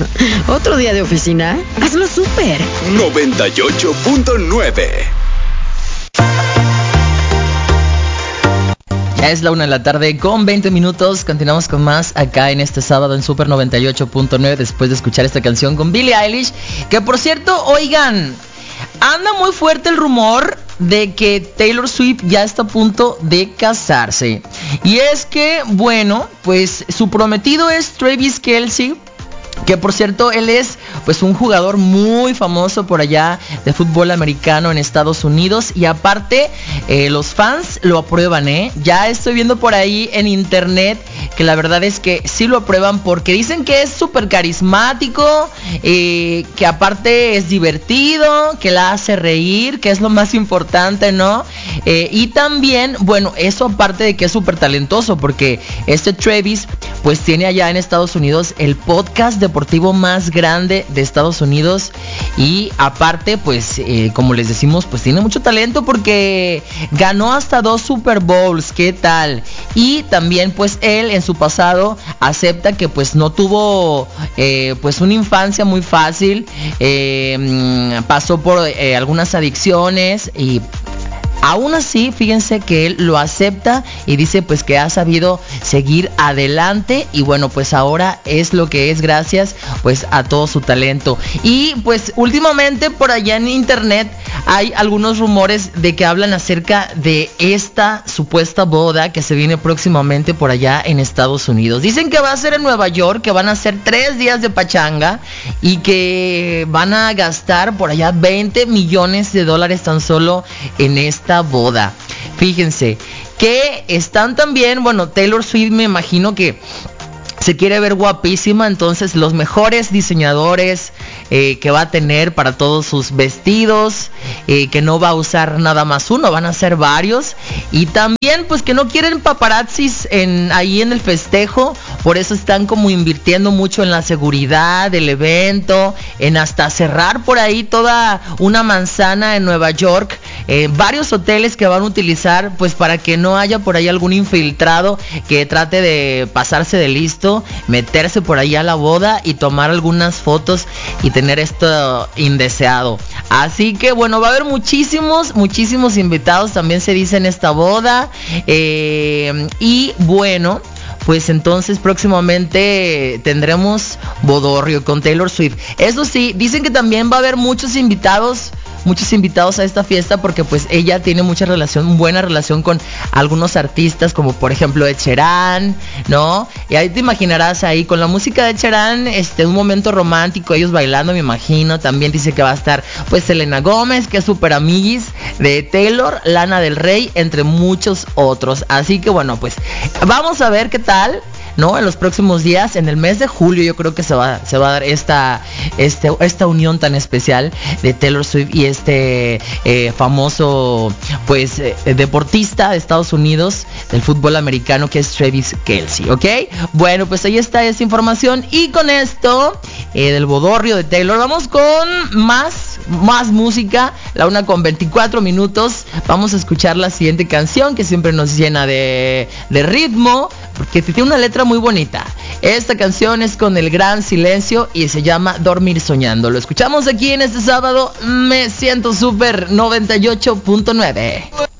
¿Otro día de oficina? Hazlo súper. 98.9. Ya es la 1:00 con 20 minutos. Continuamos con más acá en este sábado en Super 98.9 después de escuchar esta canción con Billie Eilish. Que por cierto, oigan, anda muy fuerte el rumor de que Taylor Swift ya está a punto de casarse. Y es que, bueno, pues su prometido es Travis Kelce, que por cierto él es pues un jugador muy famoso por allá de fútbol americano en Estados Unidos. Y aparte los fans lo aprueban, ya estoy viendo por ahí en internet que la verdad es que sí lo aprueban, porque dicen que es súper carismático, que aparte es divertido, que la hace reír, que es lo más importante, ¿no? Y también, bueno, eso aparte de que es súper talentoso, porque este Travis pues tiene allá en Estados Unidos el podcast deportivo más grande de Estados Unidos. Y aparte pues como les decimos, pues tiene mucho talento, porque ganó hasta 2 Super Bowls. ¿Qué tal? Y también pues él en su pasado acepta que pues no tuvo pues una infancia muy fácil, pasó por algunas adicciones, y aún así, fíjense que él lo acepta y dice pues que ha sabido seguir adelante. Y bueno, pues ahora es lo que es gracias pues a todo su talento. Y pues últimamente por allá en internet hay algunos rumores de que hablan acerca de esta supuesta boda que se viene próximamente por allá en Estados Unidos. Dicen que va a ser en Nueva York, que van a ser 3 días de pachanga y que van a gastar por allá $20 millones tan solo en esta boda. Fíjense que están también, bueno, Taylor Swift me imagino que se quiere ver guapísima, entonces los mejores diseñadores que va a tener para todos sus vestidos, que no va a usar nada más uno, van a ser varios. Y también pues que no quieren paparazzis ahí en el festejo, por eso están como invirtiendo mucho en la seguridad del evento, en hasta cerrar por ahí toda una manzana en Nueva York, varios hoteles que van a utilizar pues para que no haya por ahí algún infiltrado que trate de pasarse de listo, meterse por ahí a la boda y tomar algunas fotos y tener esto indeseado. Así que bueno, va a haber muchísimos invitados, también se dice en esta boda. Y bueno, pues entonces próximamente tendremos bodorrio con Taylor Swift. Eso sí, dicen que también va a haber muchos invitados a esta fiesta, porque pues ella tiene buena relación con algunos artistas, como por ejemplo Ed Sheeran, ¿no? Y ahí te imaginarás ahí con la música de Ed Sheeran, un momento romántico, ellos bailando, me imagino. También dice que va a estar pues Selena Gómez, que es súper amiguis de Taylor, Lana del Rey, entre muchos otros. Así que bueno, pues vamos a ver qué tal, ¿no? En los próximos días, en el mes de julio, yo creo que se va a dar esta unión tan especial de Taylor Swift y famoso pues deportista de Estados Unidos del fútbol americano, que es Travis Kelce, ¿ok? Bueno, pues ahí está esa información. Y con esto del bodorrio de Taylor, vamos con más música. La 1:24. Vamos a escuchar la siguiente canción, que siempre nos llena de ritmo, porque tiene una letra muy bonita. Esta canción es con El Gran Silencio y se llama Dormir Soñando. Lo escuchamos aquí en este sábado. Me siento súper 98.9.